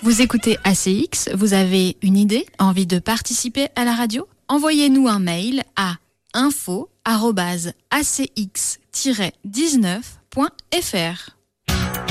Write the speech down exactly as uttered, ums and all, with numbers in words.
Vous écoutez A C X, vous avez une idée, envie de participer à la radio ? Envoyez-nous un mail à info arobase a c x tiret dix-neuf point f r.